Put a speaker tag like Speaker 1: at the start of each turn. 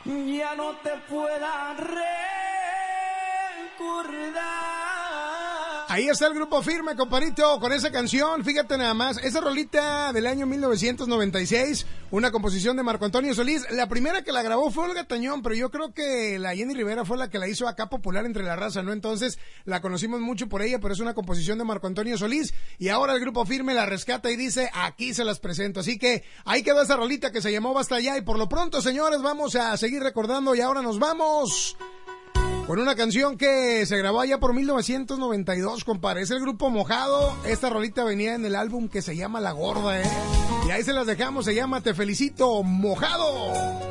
Speaker 1: ya no te pueda recordar.
Speaker 2: Ahí está el Grupo Firme, comparito, con esa canción. Fíjate nada más, esa rolita del año 1996, una composición de Marco Antonio Solís. La primera que la grabó fue Olga Tañón, pero yo creo que la Jenny Rivera fue la que la hizo acá popular entre la raza, ¿no? Entonces la conocimos mucho por ella, pero es una composición de Marco Antonio Solís. Y ahora el Grupo Firme la rescata y dice, aquí se las presento. Así que ahí quedó esa rolita que se llamó Basta Ya. Y por lo pronto, señores, vamos a seguir recordando y ahora nos vamos con una canción que se grabó allá por 1992, compadre. Es el Grupo Mojado. Esta rolita venía en el álbum que se llama La Gorda, Y ahí se las dejamos, se llama Te Felicito, Mojado.